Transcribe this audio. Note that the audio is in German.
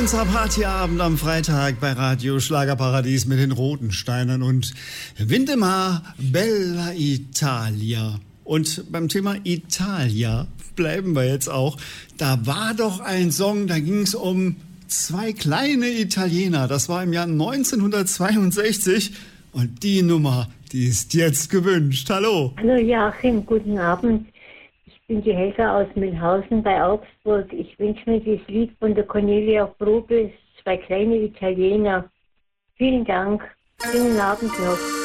unser Partyabend am Freitag bei Radio Schlagerparadies mit den Rotensteinern und Windemar Bella Italia. Und beim Thema Italia bleiben wir jetzt auch. Da war doch ein Song, da ging es um zwei kleine Italiener. Das war im Jahr 1962 und die Nummer, die ist jetzt gewünscht. Hallo. Hallo Joachim, guten Abend. Ich bin die Helga aus Mühlhausen bei Augsburg. Ich wünsche mir das Lied von der Cornelia Probel, zwei kleine Italiener. Vielen Dank. Schönen Abend noch.